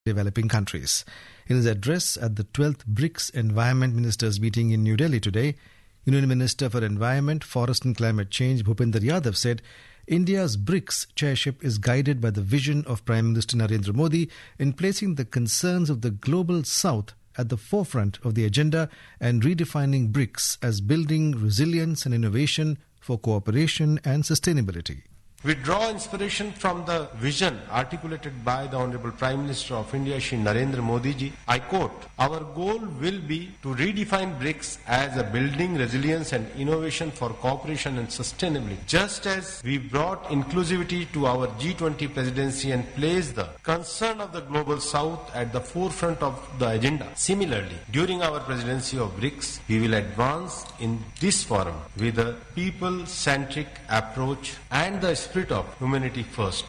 developing countries. In his address at the 12th BRICS Environment Ministers meeting in New Delhi today, Union Minister for Environment, Forest and Climate Change Bhupinder Yadav said India's BRICS chairship is guided by the vision of Prime Minister Narendra Modi in placing the concerns of the global south at the forefront of the agenda and redefining BRICS as building resilience and innovation for cooperation and sustainability. We draw inspiration from the vision articulated by the Honorable Prime Minister of India, Shri Narendra Modi ji. I quote, "Our goal will be to redefine BRICS as a building resilience and innovation for cooperation and sustainability. Just as we brought inclusivity to our G20 presidency and placed the concern of the global south at the forefront of the agenda. Similarly, during our presidency of BRICS, we will advance in this forum with a people-centric approach and the spirit of humanity first."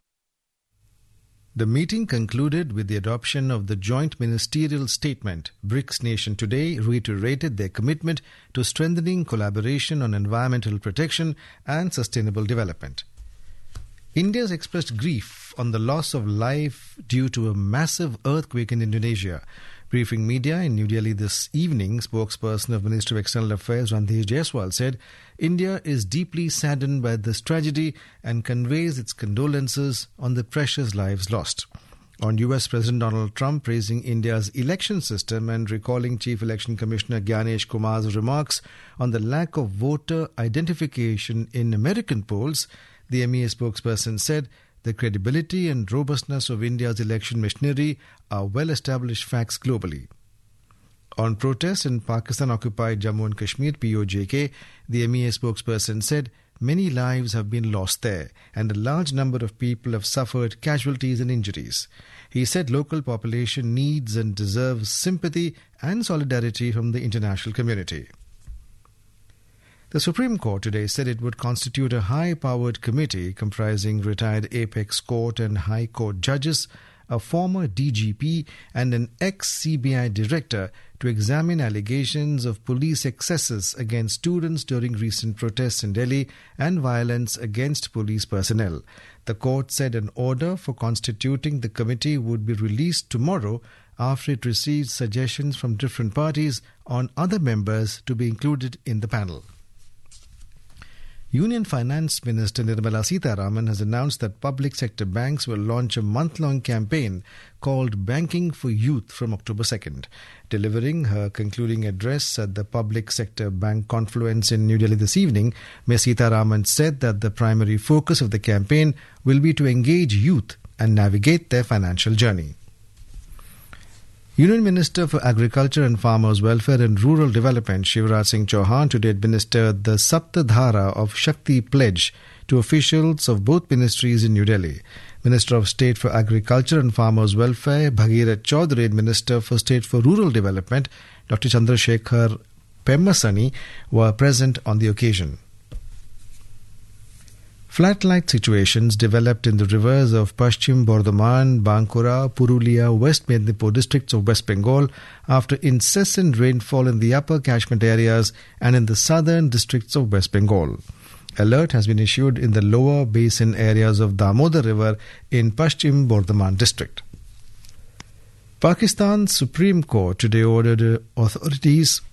The meeting concluded with the adoption of the joint ministerial statement. BRICS nation today reiterated their commitment to strengthening collaboration on environmental protection and sustainable development. India has expressed grief on the loss of life due to a massive earthquake in Indonesia. Briefing media in New Delhi this evening, spokesperson of Ministry of External Affairs Randhir Jaiswal said India is deeply saddened by this tragedy and conveys its condolences on the precious lives lost. On US President Donald Trump praising India's election system and recalling Chief Election Commissioner Gyanesh Kumar's remarks on the lack of voter identification in American polls, the MEA spokesperson said the credibility and robustness of India's election machinery are well-established facts globally. On protests in Pakistan-occupied Jammu and Kashmir, POJK, the MEA spokesperson said many lives have been lost there and a large number of people have suffered casualties and injuries. He said local population needs and deserves sympathy and solidarity from the international community. The Supreme Court today said it would constitute a high-powered committee comprising retired Apex Court and High Court judges, a former DGP and an ex-CBI director to examine allegations of police excesses against students during recent protests in Delhi and violence against police personnel. The court said an order for constituting the committee would be released tomorrow after it received suggestions from different parties on other members to be included in the panel. Union Finance Minister Nirmala Sitharaman has announced that public sector banks will launch a month-long campaign called Banking for Youth from October 2nd. Delivering her concluding address at the Public Sector Bank Confluence in New Delhi this evening, Ms. Sitharaman said that the primary focus of the campaign will be to engage youth and navigate their financial journey. Union Minister for Agriculture and Farmers' Welfare and Rural Development Shivraj Singh Chauhan today administered the Saptadhara of Shakti pledge to officials of both ministries in New Delhi. Minister of State for Agriculture and Farmers' Welfare Bhagirath Chaudhary and Minister for State for Rural Development Dr. Chandrasekhar Pemmasani were present on the occasion. Flat-like situations developed in the rivers of Paschim Bardhaman, Bankura, Purulia, West Medinipur districts of West Bengal after incessant rainfall in the upper catchment areas and in the southern districts of West Bengal. Alert has been issued in the lower basin areas of Damodar River in Paschim Bardhaman district. Pakistan's Supreme Court today ordered authorities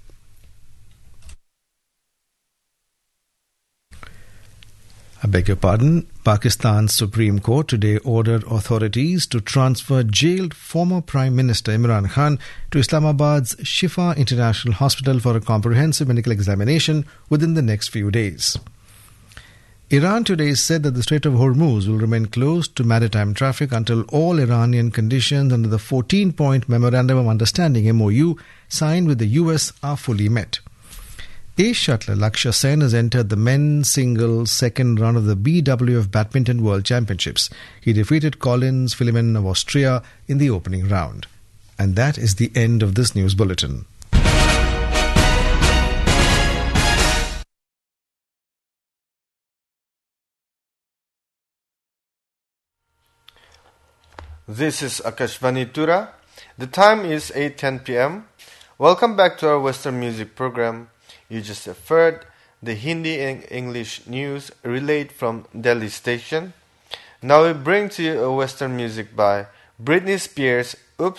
Pakistan's Supreme Court today ordered authorities to transfer jailed former Prime Minister Imran Khan to Islamabad's Shifa International Hospital for a comprehensive medical examination within the next few days. Iran today said that the Strait of Hormuz will remain closed to maritime traffic until all Iranian conditions under the 14-point Memorandum of Understanding MOU signed with the US are fully met. Ace shuttler Lakshya Sen has entered the men's singles second round of the BWF Badminton World Championships. He defeated Collins Philiman of Austria in the opening round. And that is the end of this news bulletin. This is Akashvani Tura. The time is 8:10 p.m. Welcome back to our Western music program. You just heard the Hindi and English news relayed from Delhi station. Now we bring to you a Western music by Britney Spears